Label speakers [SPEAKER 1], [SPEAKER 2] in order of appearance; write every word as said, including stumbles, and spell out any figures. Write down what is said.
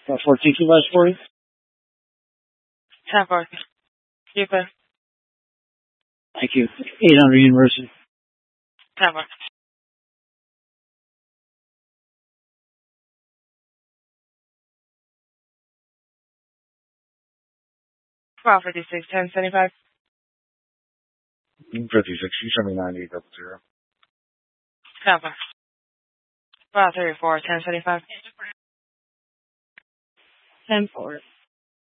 [SPEAKER 1] Uh, fourteen two last forty.
[SPEAKER 2] ten forty. You pay.
[SPEAKER 1] Thank you. eight hundred University.
[SPEAKER 2] ten forty. twelve fifty-six, ten seventy-five.
[SPEAKER 3] fifty-six, two seventy-nine, eight double zero.
[SPEAKER 2] ten forty. twelve thirty-four, ten seventy-five.
[SPEAKER 4] ten four.